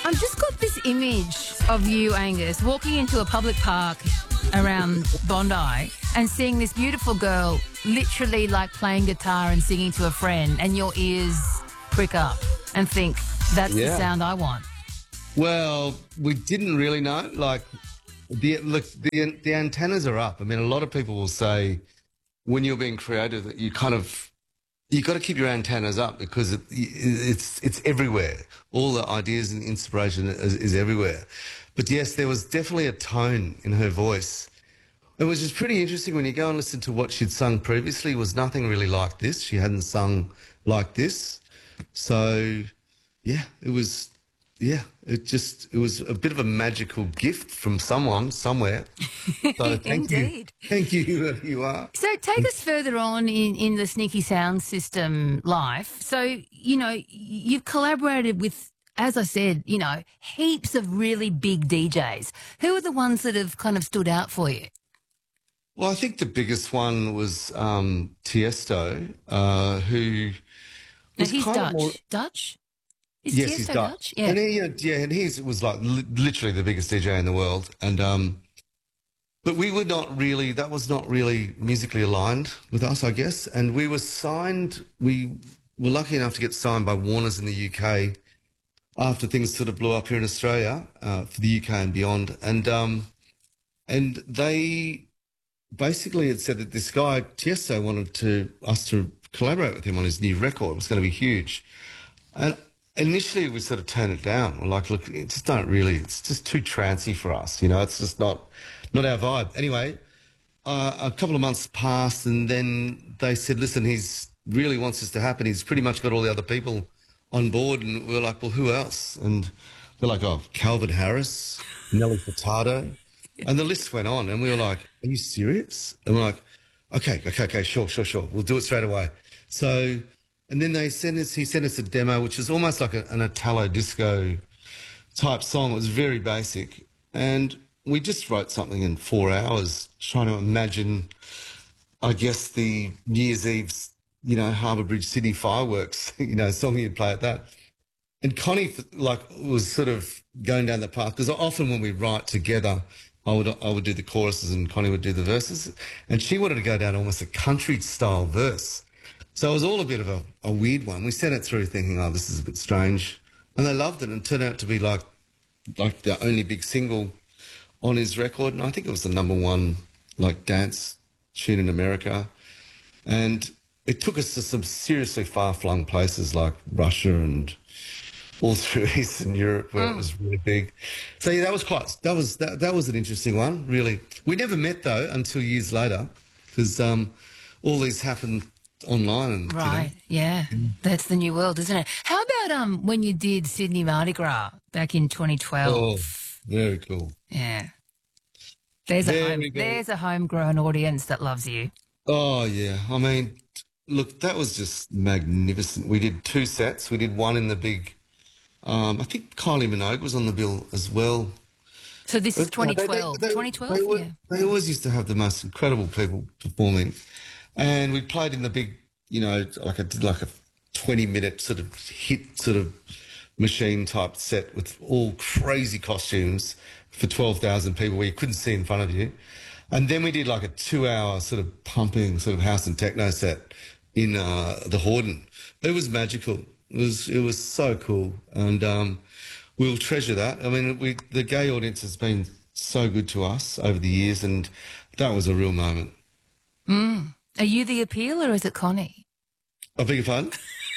I've just got this image of you, Angus, walking into a public park around Bondi and seeing this beautiful girl literally like playing guitar and singing to a friend, and your ears prick up and think, that's the sound I want. Well, we didn't really know. Like, the antennas are up. I mean, a lot of people will say when you're being creative that you got to keep your antennas up because it's everywhere. All the ideas and inspiration is everywhere. But yes, there was definitely a tone in her voice. It was just pretty interesting when you go and listen to what she'd sung previously. It was nothing really like this. She hadn't sung like this. So, yeah, it was a bit of a magical gift from someone somewhere. So Indeed. Thank you, whoever you are. So take us further on in the Sneaky Sound System life. So, you've collaborated with, as I said, heaps of really big DJs. Who are the ones that have kind of stood out for you? Well, I think the biggest one was Tiesto, who was he's kind Dutch. of more... Dutch? Yes, he's Dutch. Yeah. And he was like literally the biggest DJ in the world. And but we were not really, that was not really musically aligned with us, I guess. And we were signed, we were lucky enough to get signed by Warner's in the UK after things sort of blew up here in Australia, for the UK and beyond. And they basically had said that this guy, Tiesto, wanted us to collaborate with him on his new record. It was going to be huge. And initially, we sort of turned it down. We're like, look, it's just too trancy for us. It's just not our vibe. Anyway, a couple of months passed, and then they said, listen, he's really wants this to happen. He's pretty much got all the other people on board. And we were like, well, who else? And they're like, oh, Calvin Harris, Nelly Furtado. And the list went on. And we were like, are you serious? And we're like, okay, sure. We'll do it straight away. So... And then he sent us a demo, which is almost like an Italo disco type song. It was very basic. And we just wrote something in 4 hours, trying to imagine, I guess, the New Year's Eve's, Harbour Bridge Sydney fireworks, song you'd play at that. And Connie, was sort of going down the path, because often when we write together, I would do the choruses and Connie would do the verses. And she wanted to go down almost a country-style verse. So it was all a bit of a weird one. We sent it through thinking, oh, this is a bit strange. And they loved it, and it turned out to be like the only big single on his record. And I think it was the number one, dance tune in America. And it took us to some seriously far-flung places like Russia and all through Eastern Europe where it was really big. So, yeah, that was an interesting one, really. We never met, though, until years later, because all these happened online. Right, yeah. That's the new world, isn't it? How about when you did Sydney Mardi Gras back in 2012? Oh, very cool. Yeah. There's a homegrown audience that loves you. Oh, yeah. I mean, look, that was just magnificent. We did 2 sets. We did one in the big, I think Kylie Minogue was on the bill as well. So this is 2012. 2012, yeah. They always used to have the most incredible people performing. And we played in the big, I did like a 20-minute sort of hit sort of machine type set with all crazy costumes for 12,000 people where you couldn't see in front of you. And then we did like a 2-hour sort of pumping sort of house and techno set in the Hordern. It was magical. It was so cool. And we'll treasure that. I mean, the gay audience has been so good to us over the years, and that was a real moment. Are you the appeal, or is it Connie? I beg your pardon?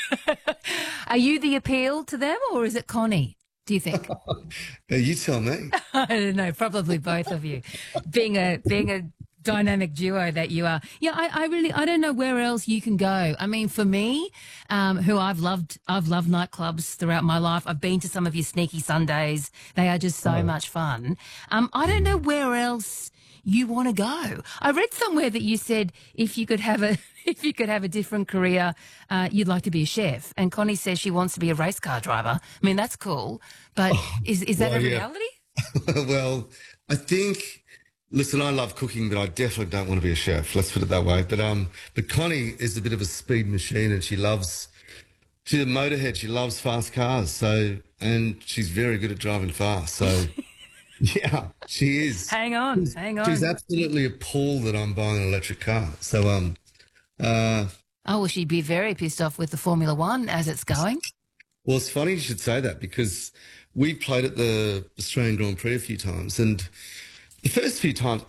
Are you the appeal to them, or is it Connie, do you think? You tell me. I don't know, probably both of you. Being a dynamic duo that you are. Yeah, I don't know where else you can go. I mean, for me, who I've loved nightclubs throughout my life. I've been to some of your Sneaky Sundays. They are just so much fun. I don't know where else you want to go. I read somewhere that you said if you could have a different career, you'd like to be a chef. And Connie says she wants to be a race car driver. I mean, that's cool. But is that a reality? Well, I think, listen, I love cooking, but I definitely don't want to be a chef. Let's put it that way. But Connie is a bit of a speed machine, and she loves She's a motorhead. She loves fast cars. So, and she's very good at driving fast. So, yeah, she is. Hang on, hang She's on. absolutely appalled that I'm buying an electric car. So, uh, Oh, will she be very pissed off with the Formula One as it's going? well, it's funny you should say that because we played at the Australian Grand Prix a few times, and the first few times